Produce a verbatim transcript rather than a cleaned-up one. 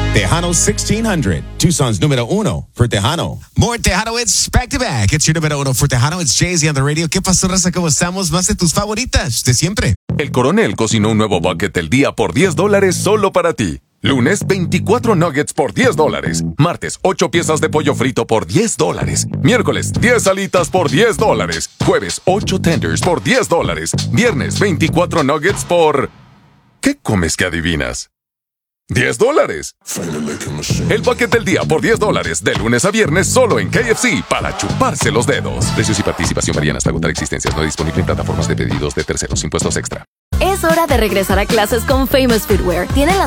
Tejano sixteen hundred, Tucson's número uno for Tejano. More Tejano hits back to back. It's your número uno for Tejano. It's Jay-Z on the radio. ¿Qué pasó, raza? ¿Cómo estamos? Más de tus favoritas de siempre. El Coronel cocinó un nuevo bucket del día por diez dólares solo para ti. Lunes, veinticuatro nuggets por diez dólares. Martes, ocho piezas de pollo frito por diez dólares. Miércoles, diez alitas por diez dólares. Jueves, ocho tenders por diez dólares. Viernes, veinticuatro nuggets por... ¿Qué comes que adivinas? diez dólares. El bucket del día por diez dólares. De lunes a viernes solo en K F C para chuparse los dedos. Precios y participación varían hasta agotar existencias. No disponible en plataformas de pedidos de terceros. Impuestos extra. Es hora de regresar a clases con Famous Footwear. Tienen las